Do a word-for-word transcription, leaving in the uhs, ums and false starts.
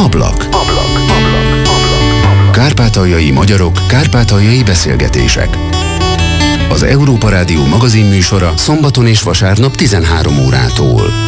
Ablak. Ablak. Ablak. Ablak. Kárpátaljai magyarok, kárpátaljai beszélgetések. Az Európa Rádió magazinműsora szombaton és vasárnap tizenhárom órától.